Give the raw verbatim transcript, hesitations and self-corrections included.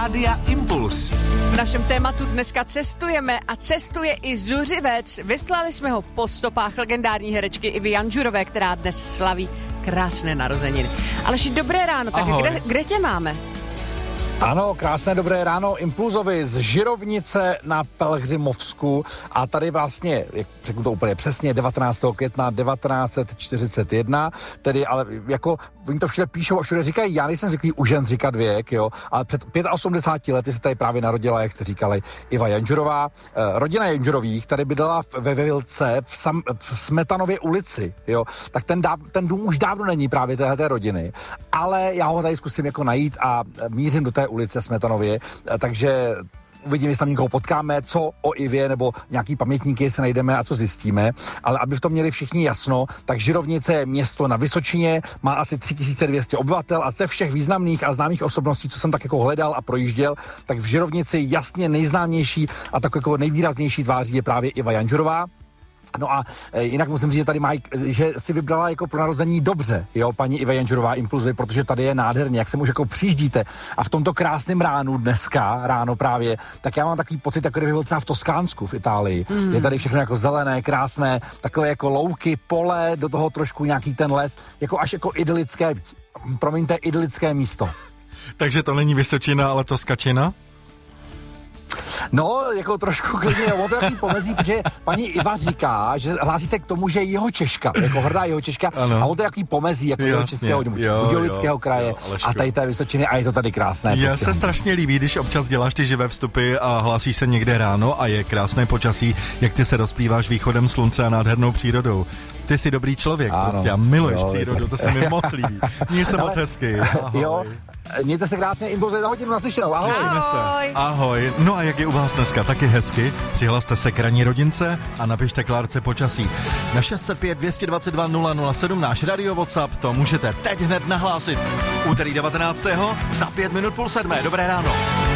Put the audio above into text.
Rádia Impuls. V našem tématu dneska cestujeme a cestuje i Zuřivec. Vyslali jsme ho po stopách legendární herečky Ivy Janžurové, která dnes slaví krásné narozeniny. Aleši, dobré ráno, tak kde, kde tě máme? Ano, krásné dobré ráno Impulzovi z Žirovnice na Pelhřimovsku a tady vlastně, jak řeknu to úplně přesně, devatenáctého května devatenáct set čtyřicet jedna, tedy ale jako, oni to všude píšou a všude říkají, já nejsem zvyklý u žen říkat věk, jo, ale před osmdesáti pěti lety se tady právě narodila, jak jste říkali, Iva Janžurová. Eh, rodina Janžurových tady bydlela ve Vilce v, Sam, v Smetanově ulici, jo, tak ten, dáv, ten dům už dávno není právě téhleté rodiny, ale já ho tady zkusím jako najít a mířím do té ulice Smetanově, takže uvidíme, jestli tam někoho potkáme, co o Ivě nebo nějaký pamětníky se najdeme a co zjistíme, ale aby v tom měli všichni jasno, tak Žirovnice je město na Vysočině, má asi tři tisíce dvě stě obyvatel a ze všech významných a známých osobností, co jsem tak jako hledal a projížděl, tak v Žirovnici jasně nejznámější a tak jako nejvýraznější tváří je právě Iva Janžurová. No a e, jinak musím říct, že tady má, že si vybrala jako pro narození dobře, jo, paní Iva Janžurová Impulzy, protože tady je nádherně, jak se už jako přijíždíte a v tomto krásném ránu dneska, ráno právě, tak já mám takový pocit, jako kdyby byl třeba v Toskánsku v Itálii. Mm. Je tady všechno jako zelené, krásné, takové jako louky, pole, do toho trošku nějaký ten les, jako až jako idylické, promiňte, idylické místo. Takže to není Vysočina, ale Toskačina? No, jako trošku klidně, o to jaký pomezí, protože paní Iva říká, že hlásí se k tomu, že je Jihočeška, jako hrdá Jihočeška, a o to jaký pomezí, jako Jihočeského, Budějovického kraje jo, a tady té Vysočiny a je to tady krásné. Já se strašně líbí, když občas děláš ty živé vstupy a hlásíš se někde ráno a je krásné počasí, jak ty se rozpíváš východem slunce a nádhernou přírodou. Ty jsi dobrý člověk, ano, prostě a miluješ jo, přírodu, to se mi moc líbí. Měj se moc hezky. Ahoj. Jo. Mějte se krásně, Impulzy za hodinu naslyšenou. Ahoj. Slyšíme se. Ahoj. No a jak je u vás dneska, taky hezky. Přihlaste se k ranní rodince a napište Klárce počasí. Na šest set pět, dvě dva dva, nula nula sedm náš radio WhatsApp, to můžete teď hned nahlásit. Úterý devatenáctého za pět minut půl sedmé. Dobré ráno.